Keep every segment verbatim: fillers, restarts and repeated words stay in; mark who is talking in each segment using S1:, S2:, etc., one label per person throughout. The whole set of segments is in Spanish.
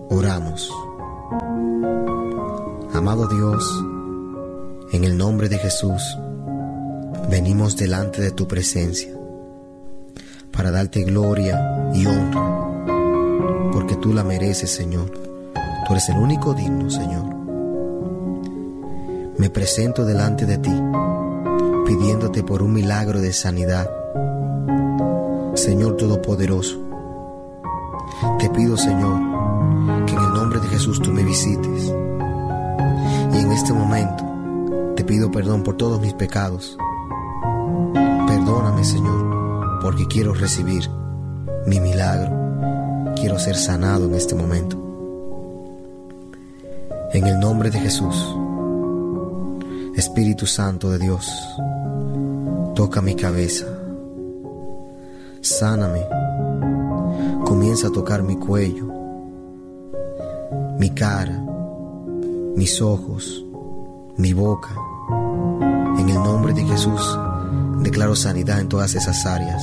S1: Oramos. Amado Dios, en el nombre de Jesús, venimos delante de tu presencia para darte gloria y honra, porque tú la mereces, Señor. Tú eres el único digno, Señor. Me presento delante de ti, pidiéndote por un milagro de sanidad. Señor Todopoderoso, te pido, Señor, que en el nombre de Jesús tú me visites. Y en este momento te pido perdón por todos mis pecados. Perdóname, Señor, porque quiero recibir mi milagro. Quiero ser sanado en este momento. En el nombre de Jesús, Espíritu Santo de Dios, toca mi cabeza. Sáname. Comienza a tocar mi cuello, mi cara, mis ojos, mi boca. En el nombre de Jesús, declaro sanidad en todas esas áreas.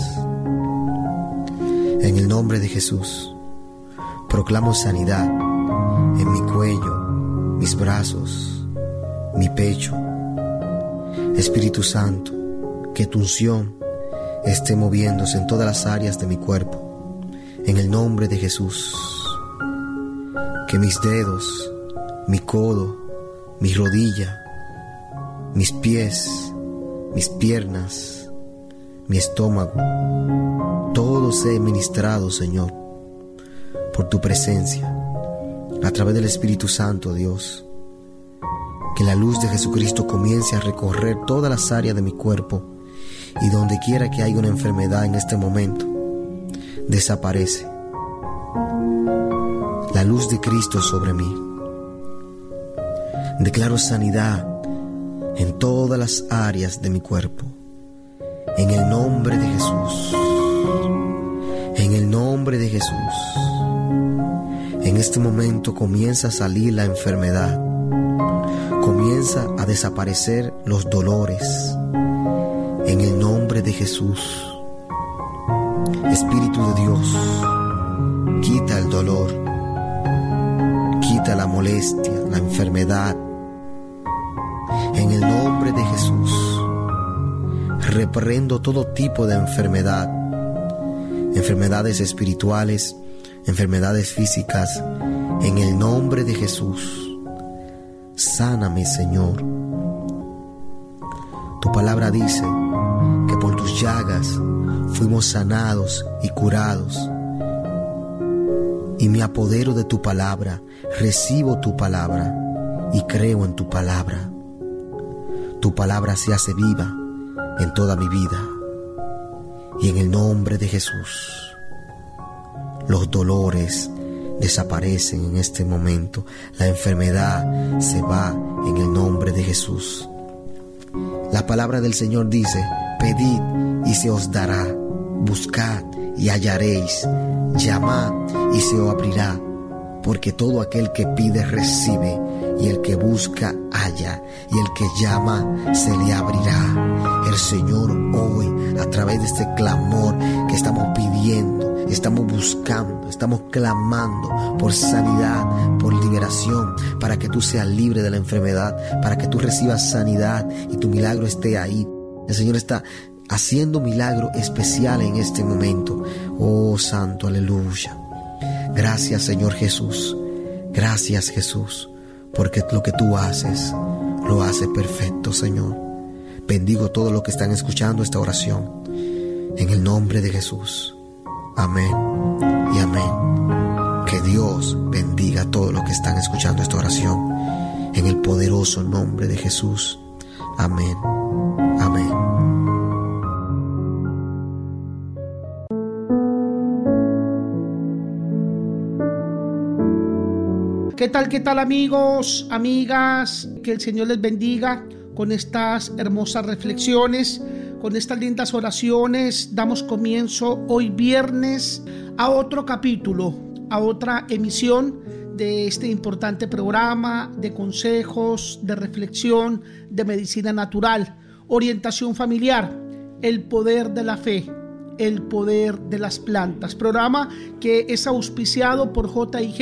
S1: En el nombre de Jesús, proclamo sanidad en mi cuello, mis brazos, mi pecho. Espíritu Santo, que tu unción esté moviéndose en todas las áreas de mi cuerpo. En el nombre de Jesús, que mis dedos, mi codo, mi rodilla, mis pies, mis piernas, mi estómago, todo sea ministrado, Señor, por tu presencia, a través del Espíritu Santo, Dios. Que la luz de Jesucristo comience a recorrer todas las áreas de mi cuerpo, y donde quiera que haya una enfermedad en este momento, desaparece. La luz de Cristo sobre mí. Declaro sanidad en todas las áreas de mi cuerpo. En el nombre de Jesús. En el nombre de Jesús. En este momento comienza a salir la enfermedad. Comienza a desaparecer los dolores. En el nombre de Jesús. Espíritu de Dios, quita el dolor, quita la molestia, la enfermedad. En el nombre de Jesús, reprendo todo tipo de enfermedad, enfermedades espirituales, enfermedades físicas. En el nombre de Jesús, sáname, Señor. Tu palabra dice que por tus llagas fuimos sanados y curados. Y me apodero de tu palabra, recibo tu palabra y creo en tu palabra. Tu palabra se hace viva en toda mi vida. Y en el nombre de Jesús, los dolores desaparecen en este momento. La enfermedad se va en el nombre de Jesús. La palabra del Señor dice: pedid y se os dará. Buscad y hallaréis, llamad y se os abrirá, porque todo aquel que pide recibe, y el que busca halla, y el que llama se le abrirá. El Señor hoy, a través de este clamor que estamos pidiendo, estamos buscando, estamos clamando por sanidad, por liberación, para que tú seas libre de la enfermedad, para que tú recibas sanidad y tu milagro esté ahí. El Señor está haciendo un milagro especial en este momento. Oh, santo, aleluya. Gracias, Señor Jesús. Gracias, Jesús, porque lo que tú haces, lo haces perfecto, Señor. Bendigo a todos los que están escuchando esta oración. En el nombre de Jesús. Amén y amén. Que Dios bendiga a todos los que están escuchando esta oración. En el poderoso nombre de Jesús. Amén. Amén.
S2: ¿Qué tal, qué tal, amigos, amigas? Que el Señor les bendiga con estas hermosas reflexiones, con estas lindas oraciones. Damos comienzo hoy viernes a otro capítulo, a otra emisión de este importante programa de consejos, de reflexión, de medicina natural, orientación familiar, el poder de la fe, el poder de las plantas. Programa que es auspiciado por J I G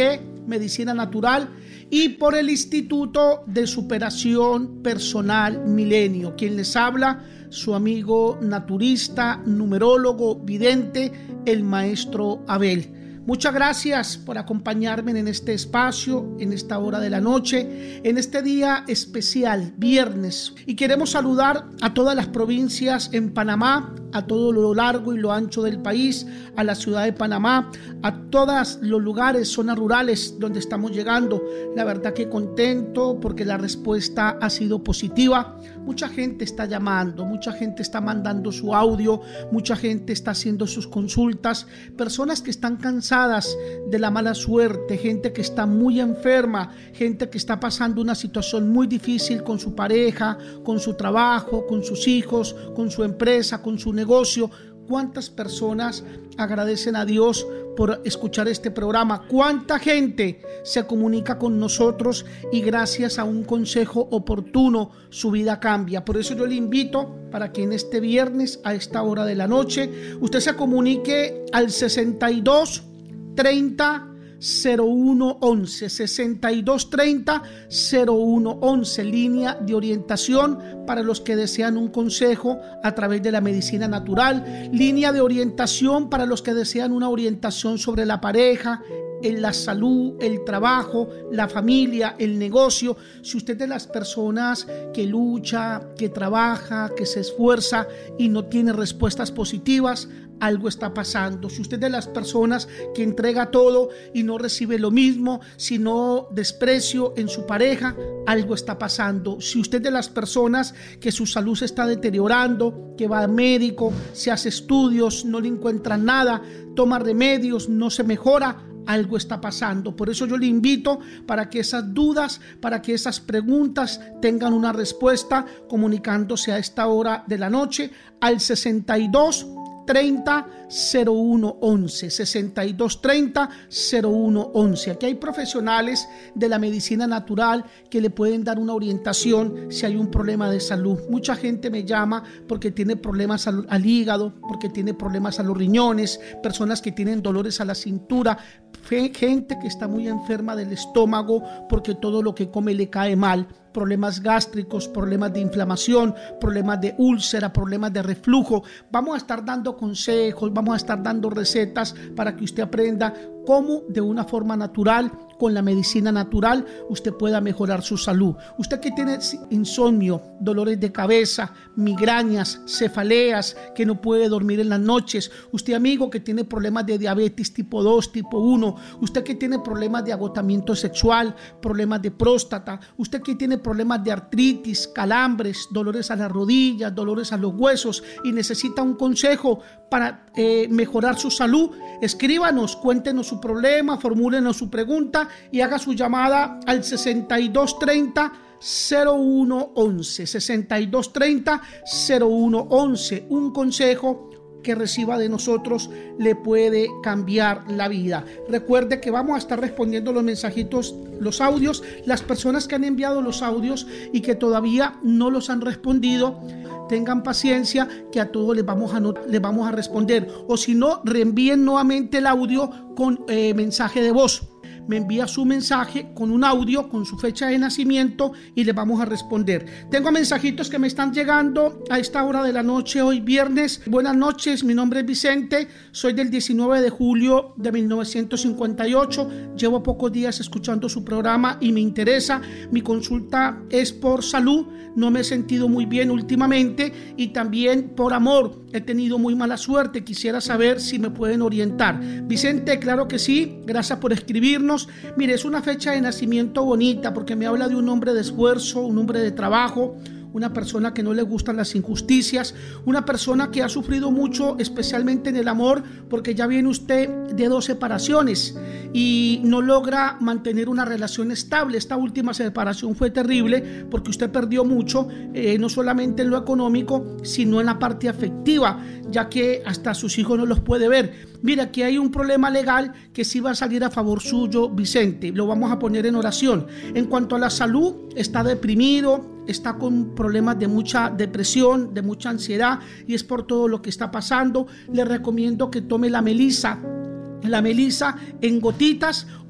S2: Medicina Natural y por el Instituto de Superación Personal Milenio. Quien les habla, su amigo naturista, numerólogo, vidente, el maestro Abel. Muchas gracias por acompañarme en este espacio, en esta hora de la noche, en este día especial, viernes. Y queremos saludar a todas las provincias en Panamá, a todo lo largo y lo ancho del país, a la ciudad de Panamá, a todos los lugares, zonas rurales donde estamos llegando. La verdad que contento porque la respuesta ha sido positiva. Mucha gente está llamando, mucha gente está mandando su audio, mucha gente está haciendo sus consultas, personas que están cansadas de la mala suerte, gente que está muy enferma, gente que está pasando una situación muy difícil con su pareja, con su trabajo, con sus hijos, con su empresa, con su negocio. ¿Cuántas personas agradecen a Dios por escuchar este programa? ¿Cuánta gente se comunica con nosotros y gracias a un consejo oportuno su vida cambia? Por eso yo le invito para que en este viernes a esta hora de la noche usted se comunique al sesenta y dos treinta cero uno once, sesenta y dos treinta cero uno once, línea de orientación para los que desean un consejo a través de la medicina natural, línea de orientación para los que desean una orientación sobre la pareja, en la salud, el trabajo, la familia, el negocio. Si usted es de las personas que lucha, que trabaja, que se esfuerza y no tiene respuestas positivas, algo está pasando. Si usted es de las personas que entrega todo y no recibe lo mismo, sino desprecio en su pareja, algo está pasando. Si usted es de las personas que su salud se está deteriorando, que va al médico, se hace estudios, no le encuentran nada, toma remedios, no se mejora, algo está pasando. Por eso yo le invito para que esas dudas, para que esas preguntas tengan una respuesta, comunicándose a esta hora de la noche al sesenta y dos treinta cero uno once, sesenta y dos treinta cero uno once. Aquí hay profesionales de la medicina natural que le pueden dar una orientación si hay un problema de salud. Mucha gente me llama porque tiene problemas al, al hígado, porque tiene problemas a los riñones, personas que tienen dolores a la cintura, gente que está muy enferma del estómago porque todo lo que come le cae mal, problemas gástricos, problemas de inflamación, problemas de úlcera, problemas de reflujo. Vamos a estar dando consejos, vamos a estar dando recetas para que usted aprenda cómo de una forma natural, con la medicina natural, usted pueda mejorar su salud. Usted que tiene insomnio, dolores de cabeza, migrañas, cefaleas, que no puede dormir en las noches. Usted, amigo, que tiene problemas de diabetes tipo dos, tipo uno. Usted que tiene problemas de agotamiento sexual, problemas de próstata. Usted que tiene problemas de artritis, calambres, dolores a las rodillas, dolores a los huesos y necesita un consejo para eh, mejorar su salud. Escríbanos, cuéntenos su problema, formúlenos su pregunta y haga su llamada al sesenta y dos treinta cero uno once, sesenta y dos treinta cero uno once. Un consejo que reciba de nosotros le puede cambiar la vida. Recuerde que vamos a estar respondiendo los mensajitos, los audios, las personas que han enviado los audios y que todavía no los han respondido. Tengan paciencia que a todos les vamos a, no, les vamos a responder, o si no, reenvíen nuevamente el audio con eh, mensaje de voz. Me envía su mensaje con un audio, con su fecha de nacimiento y le vamos a responder. Tengo mensajitos que me están llegando a esta hora de la noche, hoy viernes. Buenas noches, mi nombre es Vicente, soy del diecinueve de julio de mil novecientos cincuenta y ocho. Llevo pocos días escuchando su programa y me interesa. Mi consulta es por salud, no me he sentido muy bien últimamente y también por amor. He tenido muy mala suerte, quisiera saber si me pueden orientar. Vicente, claro que sí, gracias por escribirnos. Mire, es una fecha de nacimiento bonita porque me habla de un hombre de esfuerzo, un hombre de trabajo, una persona que no le gustan las injusticias, una persona que ha sufrido mucho, especialmente en el amor, porque ya viene usted de dos separaciones y no logra mantener una relación estable. Esta última separación fue terrible porque usted perdió mucho, eh, no solamente en lo económico, sino en la parte afectiva, ya que hasta sus hijos no los puede ver. Mira, aquí hay un problema legal que sí va a salir a favor suyo, Vicente. Lo vamos a poner en oración. En cuanto a la salud, está deprimido, está con problemas de mucha depresión, de mucha ansiedad, y es por todo lo que está pasando. Le recomiendo que tome la melisa. La melisa en gotitas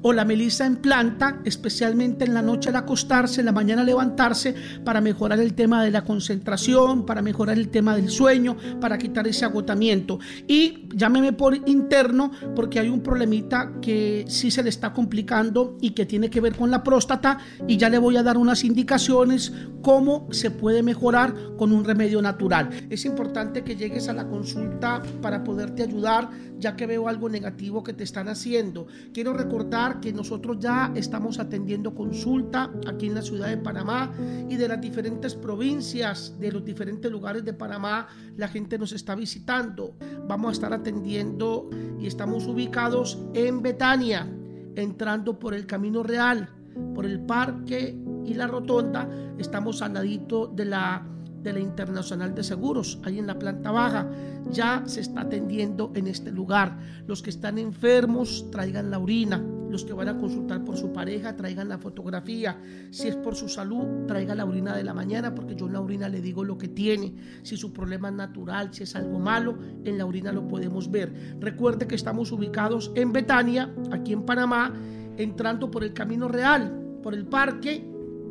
S2: o la melisa en planta, especialmente en la noche al acostarse, en la mañana al levantarse, para mejorar el tema de la concentración, para mejorar el tema del sueño, para quitar ese agotamiento. Y llámeme por interno porque hay un problemita que sí se le está complicando y que tiene que ver con la próstata, y ya le voy a dar unas indicaciones cómo se puede mejorar con un remedio natural. Es importante que llegues a la consulta para poderte ayudar, ya que veo algo negativo que te están haciendo. Quiero recordar que nosotros ya estamos atendiendo consulta aquí en la ciudad de Panamá y de las diferentes provincias, de los diferentes lugares de Panamá. La gente nos está visitando. Vamos a estar atendiendo y estamos ubicados en Betania, entrando por el Camino Real, por el parque y la rotonda. Estamos al ladito de la de la Internacional de Seguros, ahí en la planta baja. Ya se está atendiendo en este lugar. Los que están enfermos, traigan la orina. Los que van a consultar por su pareja, traigan la fotografía. Si es por su salud, traiga la orina de la mañana, porque yo en la orina le digo lo que tiene. Si su problema es natural, si es algo malo, en la orina lo podemos ver. Recuerde que estamos ubicados en Betania, aquí en Panamá, entrando por el Camino Real, por el parque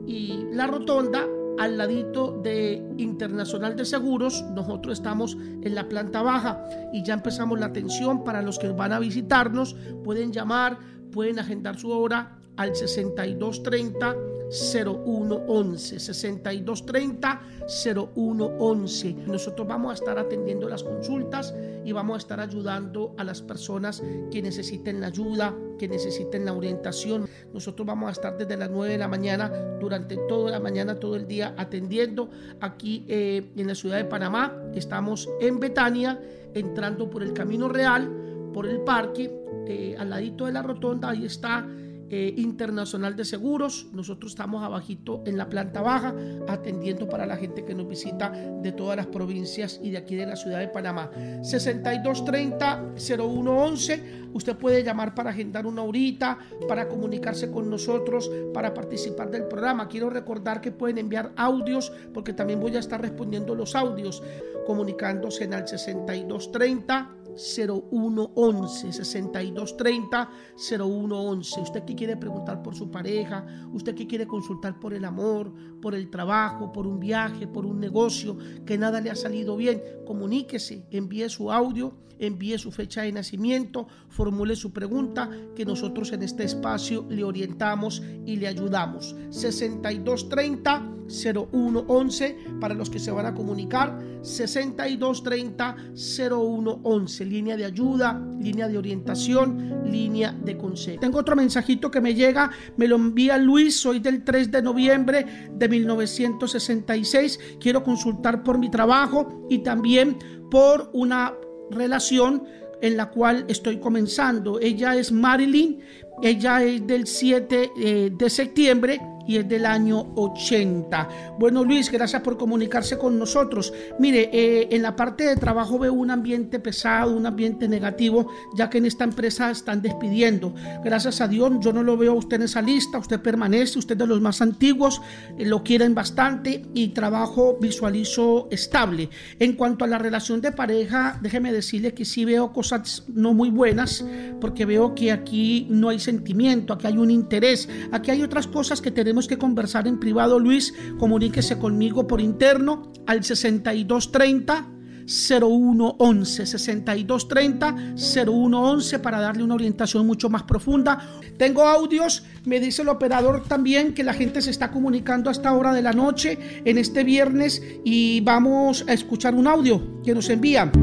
S2: y la rotonda, al ladito de Internacional de Seguros. Nosotros estamos en la planta baja y ya empezamos la atención para los que van a visitarnos. Pueden llamar, pueden agendar su hora al sesenta y dos treinta, cero uno once, sesenta y dos treinta, cero uno once. Nosotros vamos a estar atendiendo las consultas y vamos a estar ayudando a las personas que necesiten la ayuda, que necesiten la orientación. Nosotros vamos a estar desde las nueve de la mañana, durante toda la mañana, todo el día atendiendo aquí eh, en la ciudad de Panamá. Estamos en Betania, entrando por el Camino Real, por el parque, eh, al ladito de la rotonda. Ahí está Eh, Internacional de Seguros. Nosotros estamos abajito en la planta baja atendiendo para la gente que nos visita de todas las provincias y de aquí de la ciudad de Panamá. Sesenta y dos treinta, cero uno once. Usted puede llamar para agendar una horita, para comunicarse con nosotros, para participar del programa. Quiero recordar que pueden enviar audios, porque también voy a estar respondiendo los audios, comunicándose en al sesenta y dos treinta, cero uno once, sesenta y dos treinta, cero uno once. Usted que quiere preguntar por su pareja, usted que quiere consultar por el amor, por el trabajo, por un viaje, por un negocio, que nada le ha salido bien, comuníquese, envíe su audio, envíe su fecha de nacimiento, formule su pregunta, que nosotros en este espacio le orientamos y le ayudamos. Sesenta y dos treinta, cero uno once para los que se van a comunicar, sesenta y dos treinta, cero uno once, línea de ayuda, línea de orientación, línea de consejo. Tengo otro mensajito que me llega, me lo envía Luis. Soy del tres de noviembre de mil novecientos sesenta y seis, quiero consultar por mi trabajo y también por una relación en la cual estoy comenzando. Ella es Marilyn, ella es del siete de septiembre y es del año ochenta. Bueno, Luis, gracias por comunicarse con nosotros. Mire, eh, en la parte de trabajo veo un ambiente pesado, un ambiente negativo, ya que en esta empresa están despidiendo. Gracias a Dios, yo no lo veo a usted en esa lista. Usted permanece, usted de los más antiguos, eh, lo quieren bastante y trabajo visualizo estable. En cuanto a la relación de pareja, déjeme decirle que sí veo cosas no muy buenas, porque veo que aquí no hay sentimiento, aquí hay un interés, aquí hay otras cosas que tenemos que conversar en privado. Luis, comuníquese conmigo por interno al sesenta y dos treinta, cero uno once, sesenta y dos treinta, cero uno once para darle una orientación mucho más profunda. Tengo audios, me dice el operador también que la gente se está comunicando a esta hora de la noche en este viernes y vamos a escuchar un audio que nos envían.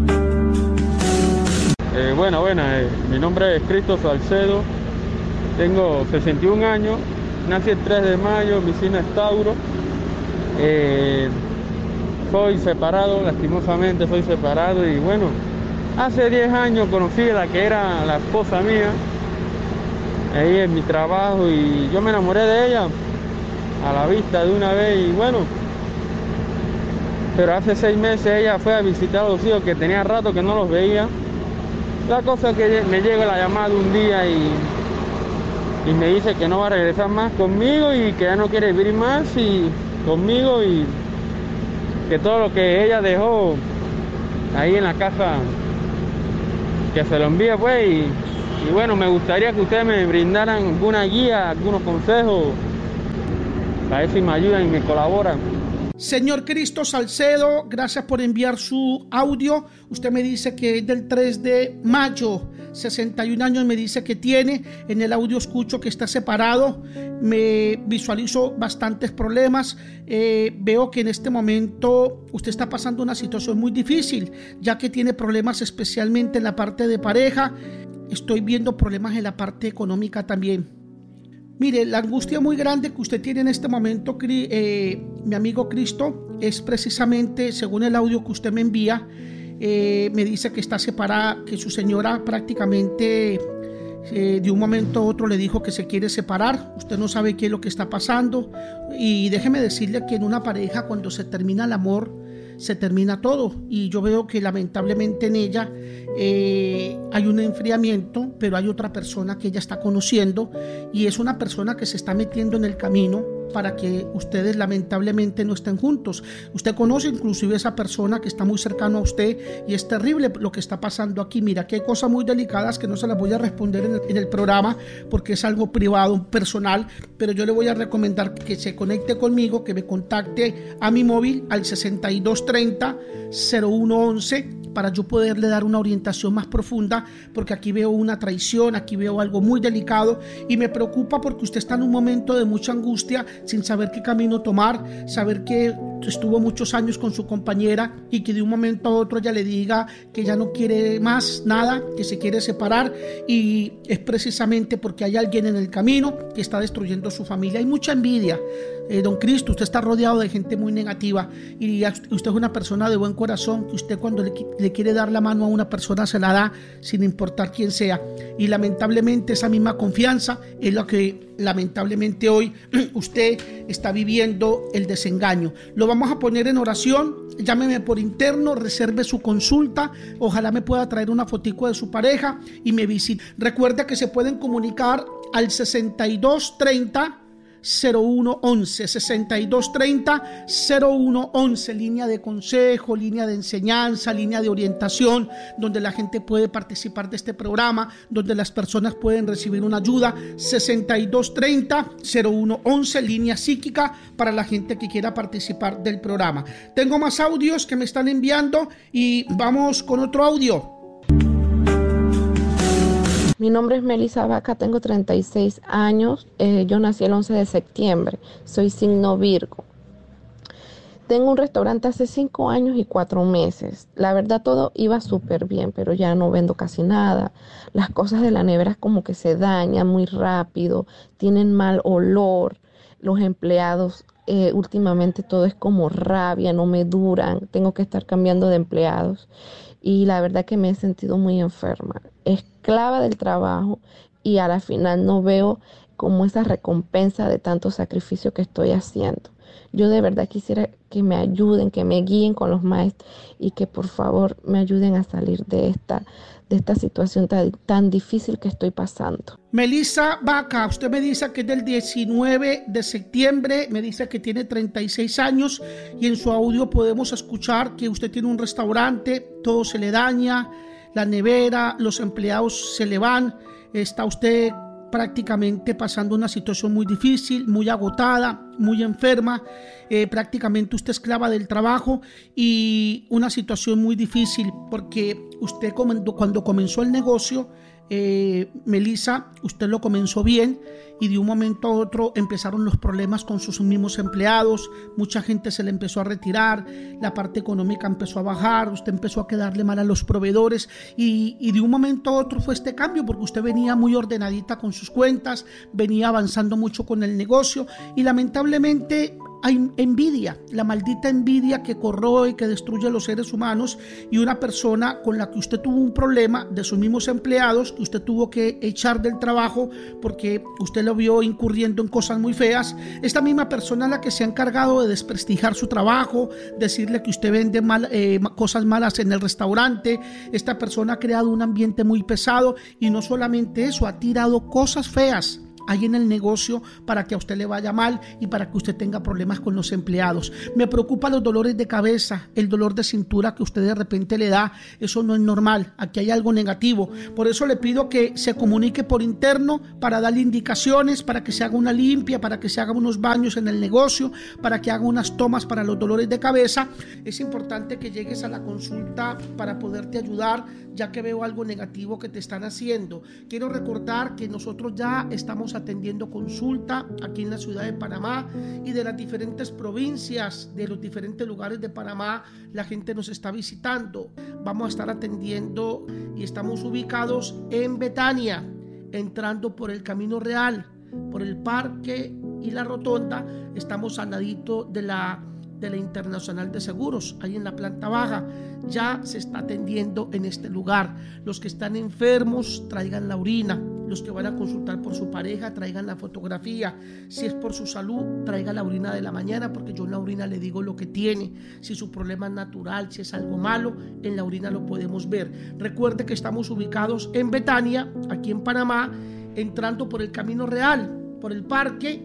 S3: Eh, bueno, bueno, eh, mi nombre es Cristo Salcedo, tengo sesenta y un años. Nací el tres de mayo, mi signo es Tauro. Eh, soy separado, lastimosamente soy separado. Y bueno, hace diez años conocí a la que era la esposa mía, ahí en mi trabajo, y yo me enamoré de ella a la vista de una vez. Y bueno, pero hace seis meses ella fue a visitar a los hijos que tenía rato que no los veía. La cosa es que me llega la llamada un día y... y me dice que no va a regresar más conmigo y que ya no quiere vivir más y conmigo, y que todo lo que ella dejó ahí en la casa que se lo envíe, pues, y y bueno, me gustaría que ustedes me brindaran alguna guía, algunos consejos, para ver si me ayudan y me colaboran.
S2: Señor Cristo Salcedo, gracias por enviar su audio. Usted me dice que es del tres de mayo, sesenta y un años me dice que tiene. En el audio escucho que está separado. Me visualizo bastantes problemas. Eh, veo que en este momento usted está pasando una situación muy difícil, ya que tiene problemas especialmente en la parte de pareja. Estoy viendo problemas en la parte económica también. Mire, la angustia muy grande que usted tiene en este momento, eh, mi amigo Cristo, es precisamente, según el audio que usted me envía, eh, me dice que está separada, que su señora prácticamente eh, de un momento a otro le dijo que se quiere separar. Usted no sabe qué es lo que está pasando. Y déjeme decirle que en una pareja, cuando se termina el amor, se termina todo, y yo veo que lamentablemente en ella eh, hay un enfriamiento, pero hay otra persona que ella está conociendo, y es una persona que se está metiendo en el camino para que ustedes lamentablemente no estén juntos. Usted conoce inclusive a esa persona que está muy cercano a usted, y es terrible lo que está pasando aquí. Mira, que hay cosas muy delicadas que no se las voy a responder en el, en el programa porque es algo privado, personal, pero yo le voy a recomendar que se conecte conmigo, que me contacte a mi móvil al sesenta y dos treinta, cero uno once para yo poderle dar una orientación más profunda, porque aquí veo una traición, aquí veo algo muy delicado, y me preocupa porque usted está en un momento de mucha angustia, sin saber qué camino tomar, saber que estuvo muchos años con su compañera y que de un momento a otro ella le diga que ya no quiere más nada, que se quiere separar, y es precisamente porque hay alguien en el camino que está destruyendo su familia. Hay mucha envidia, eh, don Cristo, usted está rodeado de gente muy negativa, y usted es una persona de buen corazón, que usted cuando le, le quiere dar la mano a una persona se la da sin importar quién sea, y lamentablemente esa misma confianza es lo que lamentablemente hoy usted está viviendo, el desengaño. Lo vamos a poner en oración. Llámeme por interno, reserve su consulta, ojalá me pueda traer una fotico de su pareja y me visite. Recuerda que se pueden comunicar al sesenta y dos treinta, cero uno once, sesenta y dos treinta, cero uno once, línea de consejo, línea de enseñanza, línea de orientación, donde la gente puede participar de este programa, donde las personas pueden recibir una ayuda. Sesenta y dos treinta, cero uno once, línea psíquica para la gente que quiera participar del programa. Tengo más audios que me están enviando y vamos con otro audio.
S4: Mi nombre es Melissa Vaca, tengo treinta y seis años, eh, yo nací el once de septiembre, soy signo Virgo. Tengo un restaurante hace cinco años y cuatro meses. La verdad todo iba súper bien, pero ya no vendo casi nada. Las cosas de la nevera como que se dañan muy rápido, tienen mal olor. Los empleados, eh, últimamente todo es como rabia, no me duran, tengo que estar cambiando de empleados. Y la verdad que me he sentido muy enferma, esclava del trabajo, y a la final no veo como esa recompensa de tanto sacrificio que estoy haciendo. Yo de verdad quisiera que me ayuden, que me guíen con los maestros y que por favor me ayuden a salir de esta, de esta situación tan, tan difícil que estoy pasando.
S2: Melissa Vaca, usted me dice que es del diecinueve de septiembre, me dice que tiene treinta y seis años, y en su audio podemos escuchar que usted tiene un restaurante, todo se le daña, la nevera, los empleados se le van, está usted prácticamente pasando una situación muy difícil, muy agotada, muy enferma, eh, prácticamente usted esclava del trabajo, y una situación muy difícil porque usted cuando, cuando comenzó el negocio, eh, Melissa, usted lo comenzó bien, y de un momento a otro empezaron los problemas con sus mismos empleados, mucha gente se le empezó a retirar, la parte económica empezó a bajar, usted empezó a quedarle mal a los proveedores, y, y de un momento a otro fue este cambio, porque usted venía muy ordenadita con sus cuentas, venía avanzando mucho con el negocio, y lamentablemente hay envidia, la maldita envidia que corroe y que destruye a los seres humanos, y una persona con la que usted tuvo un problema, de sus mismos empleados, que usted tuvo que echar del trabajo porque usted lo vio incurriendo en cosas muy feas. Esta misma persona es la que se ha encargado de desprestigiar su trabajo, decirle que usted vende mal, eh, cosas malas en el restaurante. Esta persona ha creado un ambiente muy pesado, y no solamente eso, ha tirado cosas feas ahí en el negocio para que a usted le vaya mal y para que usted tenga problemas con los empleados. Me preocupan los dolores de cabeza, el dolor de cintura que usted de repente le da. Eso no es normal, aquí hay algo negativo. Por eso le pido que se comunique por interno para darle indicaciones, para que se haga una limpia, para que se haga unos baños en el negocio, para que haga unas tomas para los dolores de cabeza. Es importante que llegues a la consulta para poderte ayudar, ya que veo algo negativo que te están haciendo. Quiero recordar que nosotros ya estamos atendiendo consulta aquí en la ciudad de Panamá y de las diferentes provincias, de los diferentes lugares de Panamá, la gente nos está visitando. Vamos a estar atendiendo y estamos ubicados en Betania, entrando por el Camino Real, por el parque y la rotonda. Estamos al ladito de la de la Internacional de Seguros, ahí en la planta baja. Ya se está atendiendo en este lugar. Los que están enfermos, traigan la orina. Los que van a consultar por su pareja, traigan la fotografía. Si es por su salud, traiga la orina de la mañana, porque yo en la orina le digo lo que tiene. Si su problema es natural, si es algo malo, en la orina lo podemos ver. Recuerde que estamos ubicados en Betania, aquí en Panamá, entrando por el Camino Real, por el parque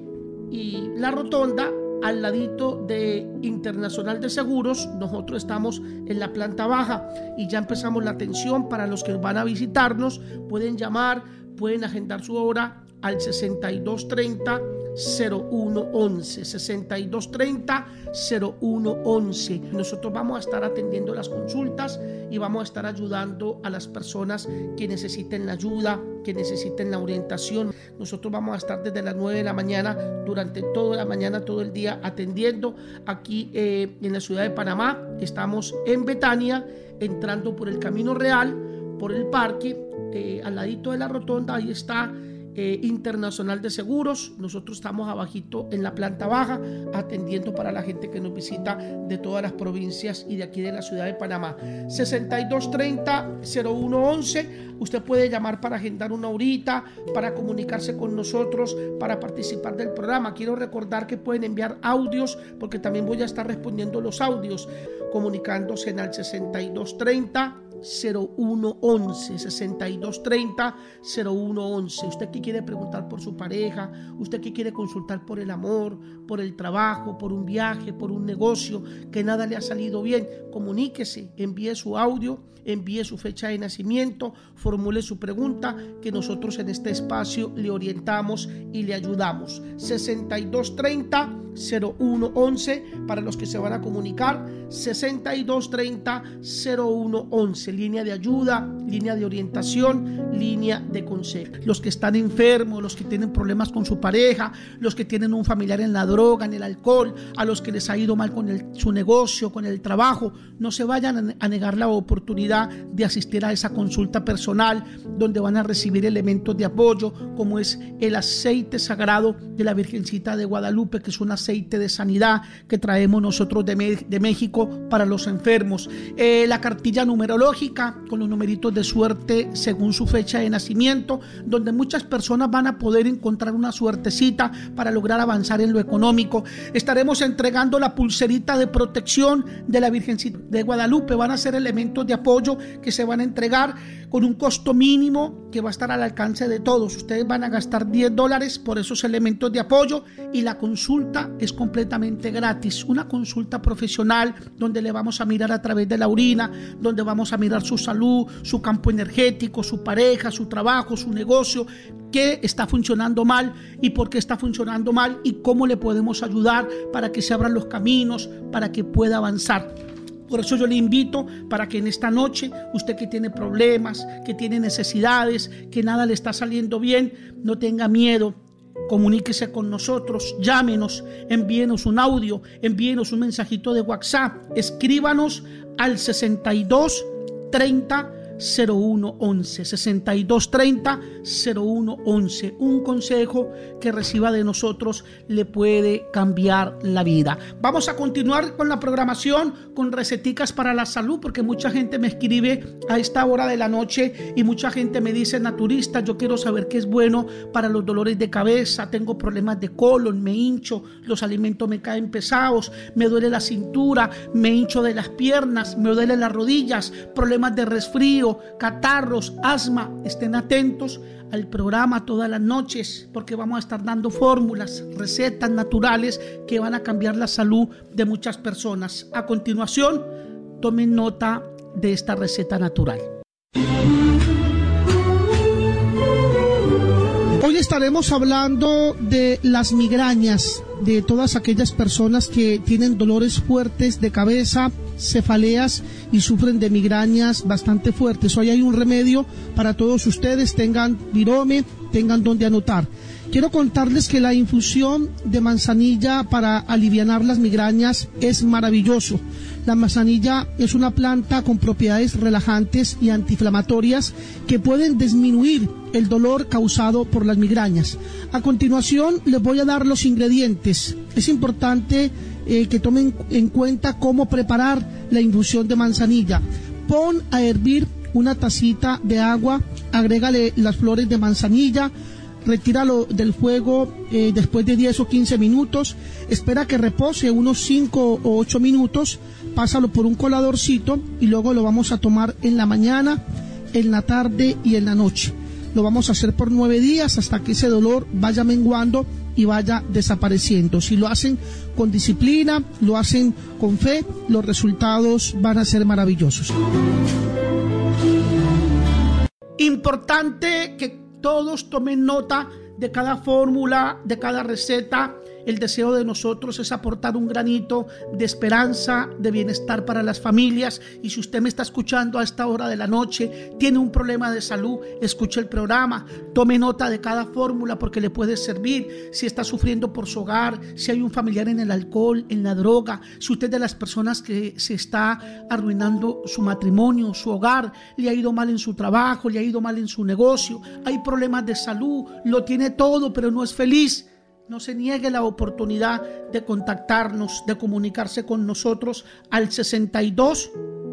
S2: y la rotonda, al ladito de Internacional de Seguros. Nosotros estamos en la planta baja y ya empezamos la atención para los que van a visitarnos. Pueden llamar, pueden agendar su hora al sesenta y dos treinta, cero uno once, sesenta y dos treinta, cero uno once. Nosotros vamos a estar atendiendo las consultas y vamos a estar ayudando a las personas que necesiten la ayuda, que necesiten la orientación. Nosotros vamos a estar desde las nueve de la mañana, durante toda la mañana, todo el día atendiendo aquí eh, en la ciudad de Panamá. Estamos en Betania, entrando por el Camino Real, por el parque, eh, al ladito de la rotonda, ahí está Eh, Internacional de Seguros. Nosotros estamos abajito en la planta baja atendiendo para la gente que nos visita de todas las provincias y de aquí de la ciudad de Panamá. Sesenta y dos treinta, cero uno once. Usted puede llamar para agendar una horita, para comunicarse con nosotros, para participar del programa. Quiero recordar que pueden enviar audios, porque también voy a estar respondiendo los audios, comunicándose en al sesenta y dos treinta, cero uno once, sesenta y dos treinta, cero uno once. Usted que quiere preguntar por su pareja, usted que quiere consultar por el amor, por el trabajo, por un viaje, por un negocio, que nada le ha salido bien, comuníquese, envíe su audio, envíe su fecha de nacimiento, formule su pregunta, que nosotros en este espacio le orientamos y le ayudamos. sesenta y dos treinta, cero uno once para los que se van a comunicar, sesenta y dos treinta, cero uno once, línea de ayuda, línea de orientación, línea de consejo. Los que están enfermos, los que tienen problemas con su pareja, los que tienen un familiar en la droga, en el alcohol, a los que les ha ido mal con el, su negocio, con el trabajo, no se vayan a negar la oportunidad de asistir a esa consulta personal, donde van a recibir elementos de apoyo, como es el aceite sagrado de la Virgencita de Guadalupe, que es un aceite de sanidad que traemos nosotros de, de México para los enfermos. Eh, la cartilla numerológica con los numeritos de suerte según su fecha de nacimiento, donde muchas personas van a poder encontrar una suertecita para lograr avanzar en lo económico. Estaremos entregando la pulserita de protección de la Virgencita de Guadalupe. Van a ser elementos de apoyo que se van a entregar con un costo mínimo que va a estar al alcance de todos. Ustedes van a gastar diez dólares por esos elementos de apoyo y la consulta es completamente gratis. Una consulta profesional donde le vamos a mirar a través de la orina, donde vamos a mirar su salud, su campo energético, su pareja, su trabajo, su negocio, qué está funcionando mal y por qué está funcionando mal y cómo le podemos ayudar para que se abran los caminos, para que pueda avanzar. Por eso yo le invito para que en esta noche, usted que tiene problemas, que tiene necesidades, que nada le está saliendo bien, no tenga miedo. Comuníquese con nosotros, llámenos, envíenos un audio, envíenos un mensajito de WhatsApp, escríbanos al sesenta y dos treinta, cero uno once, sesenta y dos treinta, cero uno once. Un consejo que reciba de nosotros le puede cambiar la vida. Vamos a continuar con la programación, con receticas para la salud, porque mucha gente me escribe a esta hora de la noche y mucha gente me dice: naturista, yo quiero saber qué es bueno para los dolores de cabeza, tengo problemas de colon, me hincho, los alimentos me caen pesados, me duele la cintura, me hincho de las piernas, me duele las rodillas, problemas de resfrío, resfrío, catarros, asma, estén atentos al programa todas las noches, porque vamos a estar dando fórmulas, recetas naturales que van a cambiar la salud de muchas personas. A continuación, tomen nota de esta receta natural. Hoy estaremos hablando de las migrañas, de todas aquellas personas que tienen dolores fuertes de cabeza, cefaleas y sufren de migrañas bastante fuertes. Hoy hay un remedio para todos ustedes, tengan virome, tengan donde anotar. Quiero contarles que la infusión de manzanilla para alivianar las migrañas es maravilloso. La manzanilla es una planta con propiedades relajantes y antiinflamatorias que pueden disminuir el dolor causado por las migrañas. A continuación les voy a dar los ingredientes. Es importante eh, que tomen en cuenta cómo preparar la infusión de manzanilla. Pon a hervir una tacita de agua, agrégale las flores de manzanilla, retíralo del fuego eh, después de diez o quince minutos, espera que repose unos cinco o ocho minutos, pásalo por un coladorcito y luego lo vamos a tomar en la mañana, en la tarde y en la noche. Lo vamos a hacer por nueve días hasta que ese dolor vaya menguando y vaya desapareciendo. Si lo hacen con disciplina, lo hacen con fe, los resultados van a ser maravillosos. Importante que todos tomen nota de cada fórmula, de cada receta. El deseo de nosotros es aportar un granito de esperanza, de bienestar para las familias. Y si usted me está escuchando a esta hora de la noche, tiene un problema de salud, escuche el programa, tome nota de cada fórmula porque le puede servir. Si está sufriendo por su hogar, si hay un familiar en el alcohol, en la droga, si usted es de las personas que se está arruinando su matrimonio, su hogar, le ha ido mal en su trabajo, le ha ido mal en su negocio, hay problemas de salud, lo tiene todo pero no es feliz. No se niegue la oportunidad de contactarnos, de comunicarse con nosotros al sesenta y dos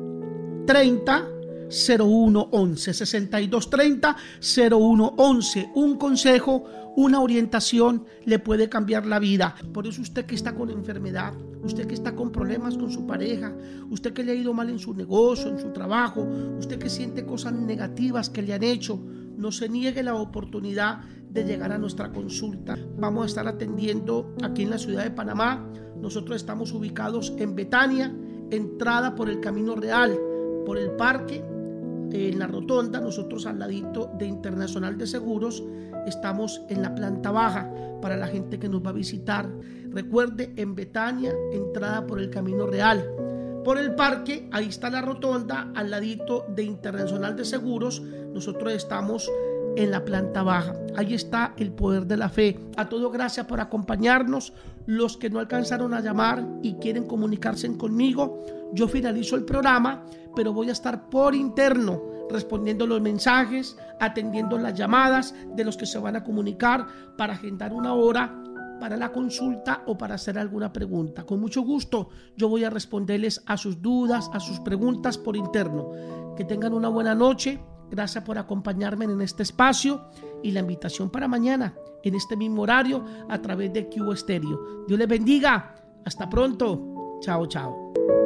S2: treinta cero uno once, sesenta y dos treinta cero uno once. Un consejo, una orientación le puede cambiar la vida. Por eso usted que está con enfermedad, usted que está con problemas con su pareja, usted que le ha ido mal en su negocio, en su trabajo, usted que siente cosas negativas que le han hecho, no se niegue la oportunidad de llegar a nuestra consulta. Vamos a estar atendiendo aquí en la ciudad de Panamá. Nosotros estamos ubicados en Betania, entrada por el Camino Real, por el parque, en la rotonda. Nosotros al ladito de Internacional de Seguros estamos en la planta baja para la gente que nos va a visitar. Recuerde, en Betania, entrada por el Camino Real. Por el parque, ahí está la rotonda, al ladito de Internacional de Seguros. Nosotros estamos en la planta baja. Ahí está el poder de la fe. A todos gracias por acompañarnos. Los que no alcanzaron a llamar y quieren comunicarse conmigo, yo finalizo el programa, pero voy a estar por interno respondiendo los mensajes, atendiendo las llamadas de los que se van a comunicar para agendar una hora para la consulta o para hacer alguna pregunta. Con mucho gusto yo voy a responderles a sus dudas, a sus preguntas por interno. Que tengan una buena noche. Gracias por acompañarme en este espacio y la invitación para mañana en este mismo horario a través de Q Estéreo. Dios les bendiga. Hasta pronto. Chao, chao.